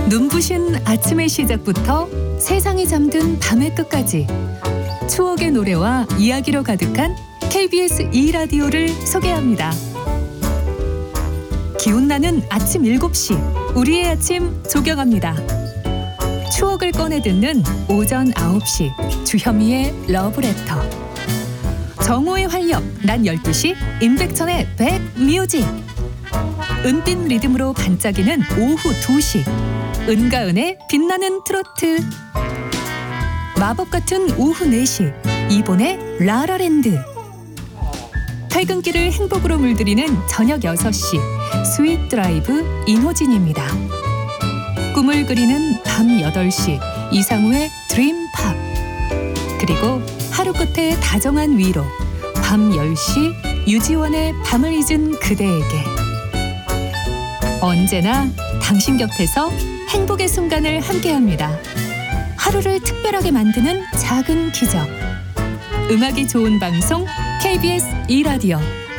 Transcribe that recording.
눈부신 아침의 시작부터 세상이 잠든 밤의 끝까지 추억의 노래와 이야기로 가득한 KBS 2라디오를 소개합니다. 기운나는 아침 7시 우리의 아침 조경합니다. 추억을 꺼내 듣는 오전 9시 주현미의 러브레터. 정오의 활력 난 12시 임백천의 백뮤직. 은빛 리듬으로 반짝이는 오후 2시 은가은의 빛나는 트로트. 마법 같은 오후 4시 이본의 라라랜드. 퇴근길을 행복으로 물들이는 저녁 6시 스윗 드라이브 인호진입니다. 꿈을 그리는 밤 8시 이상우의 드림팝. 그리고 하루 끝에 다정한 위로 밤 10시 유지원의 밤을 잊은 그대에게. 언제나 당신 곁에서 행복의 순간을 함께합니다. 하루를 특별하게 만드는 작은 기적. 음악이 좋은 방송 KBS 2라디오